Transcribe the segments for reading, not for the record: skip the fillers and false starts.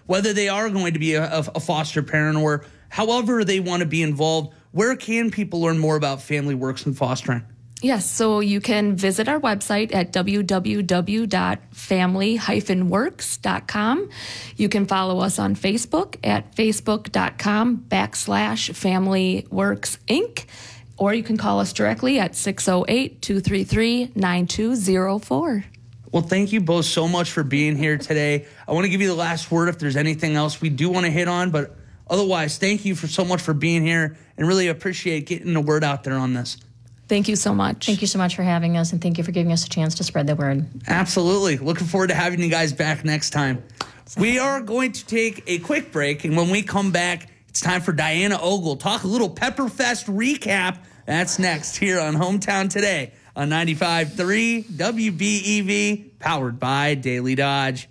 whether they are going to be a foster parent or however they want to be involved, where can people learn more about Family Works and fostering? Yes, so you can visit our website at www.family-works.com. You can follow us on Facebook at facebook.com/Family Works Inc., or you can call us directly at 608-233-9204. Well, thank you both so much for being here today. I want to give you the last word if there's anything else we do want to hit on, but otherwise, thank you so much for being here and really appreciate getting the word out there on this. Thank you so much. Thank you so much for having us, and thank you for giving us a chance to spread the word. Absolutely. Looking forward to having you guys back next time. We are going to take a quick break, and when we come back, it's time for Diana Ogle. Talk a little Pepperfest recap. That's next here on Hometown Today on 95.3 WBEV, powered by Daily Dodge.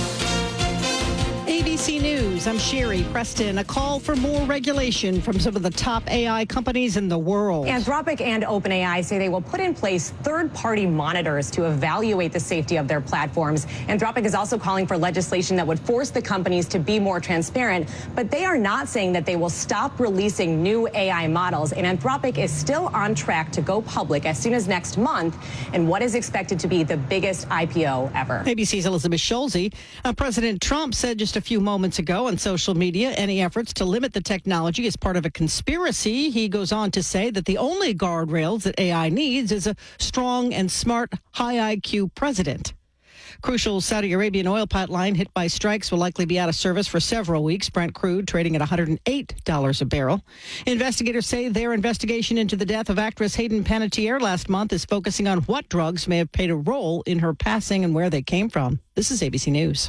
ABC News, I'm Sherry Preston. A call for more regulation from some of the top AI companies in the world. Anthropic and OpenAI say they will put in place third-party monitors to evaluate the safety of their platforms. Anthropic is also calling for legislation that would force the companies to be more transparent, but they are not saying that they will stop releasing new AI models. And Anthropic is still on track to go public as soon as next month in what is expected to be the biggest IPO ever. ABC's Elizabeth Schulze. President Trump said just a few moments ago on social media any efforts to limit the technology is part of a conspiracy. He goes on to say that the only guardrails that AI needs is a strong and smart, high IQ president. Crucial Saudi Arabian oil pipeline hit by strikes will likely be out of service for several weeks. Brent crude trading at $108 a barrel. Investigators say their investigation into the death of actress Hayden Panettiere last month is focusing on what drugs may have played a role in her passing and where they came from. This is ABC News.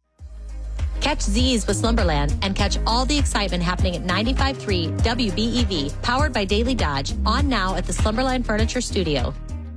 Catch Z's with Slumberland and catch all the excitement happening at 95.3 WBEV, powered by Daily Dodge, on now at the Slumberland Furniture Studio.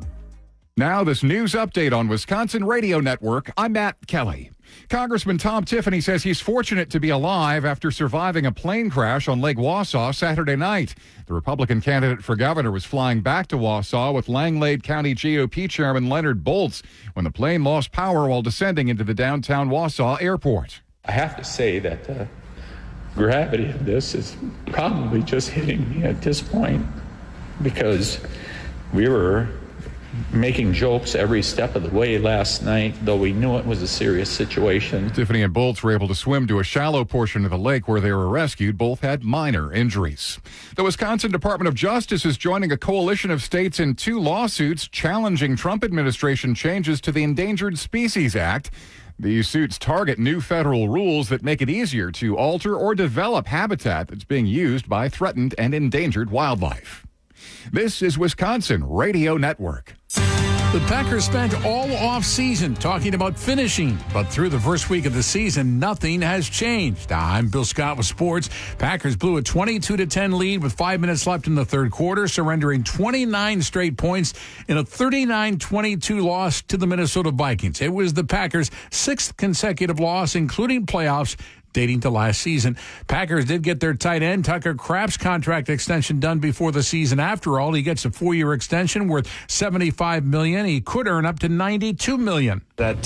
Now, this news update on Wisconsin Radio Network. I'm Matt Kelly. Congressman Tom Tiffany says he's fortunate to be alive after surviving a plane crash on Lake Wausau Saturday night. The Republican candidate for governor was flying back to Wausau with Langlade County GOP Chairman Leonard Boltz when the plane lost power while descending into the downtown Wausau airport. I have to say that the gravity of this is probably just hitting me at this point because we were making jokes every step of the way last night, though we knew it was a serious situation. Tiffany and Boltz were able to swim to a shallow portion of the lake where they were rescued. Both had minor injuries. The Wisconsin Department of Justice is joining a coalition of states in 2 lawsuits challenging Trump administration changes to the Endangered Species Act. These suits target new federal rules that make it easier to alter or develop habitat that's being used by threatened and endangered wildlife. This is Wisconsin Radio Network. The Packers spent all off-season talking about finishing, but through the first week of the season, nothing has changed. I'm Bill Scott with sports. Packers blew a 22-10 lead with 5 minutes left in the third quarter, surrendering 29 straight points in a 39-22 loss to the Minnesota Vikings. It was the Packers' 6th consecutive loss, including playoffs, dating to last season. Packers did get their tight end Tucker Kraft's contract extension done before the season. After all, he gets a 4-year extension worth $75 million. He could earn up to $92 million. That,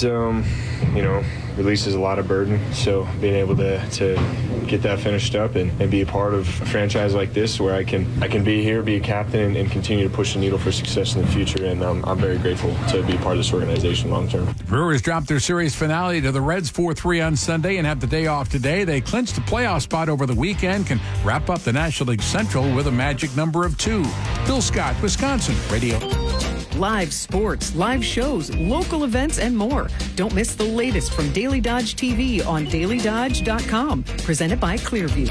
releases a lot of burden. So being able to get that finished up and be a part of a franchise like this where I can be here, be a captain, and continue to push the needle for success in the future. And I'm very grateful to be a part of this organization long term. Brewers dropped their series finale to the Reds 4-3 on Sunday and have the day off today. They clinched a playoff spot over the weekend, can wrap up the National League Central with a magic number of 2. Bill Scott, Wisconsin Radio. Live sports, live shows, local events, and more. Don't miss the latest from Daily Dodge TV on dailydodge.com. Presented by Clearview.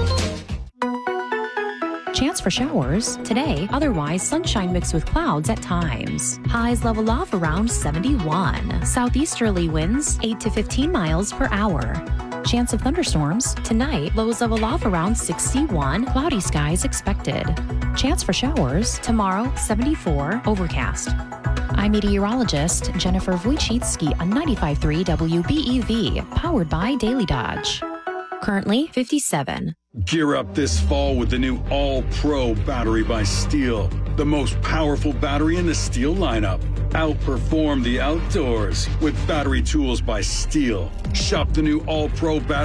Chance for showers today, otherwise sunshine mixed with clouds at times. Highs level off around 71. Southeasterly winds 8 to 15 miles per hour. Chance of thunderstorms tonight, lows level off around 61. Cloudy skies expected. Chance for showers tomorrow, 74, overcast. I'm meteorologist Jennifer Wojcicki on 95.3 WBEV, powered by Daily Dodge. Currently 57. Gear up this fall with the new All-Pro battery by Steel. The most powerful battery in the Steel lineup. Outperform the outdoors with battery tools by Steel. Shop the new All-Pro battery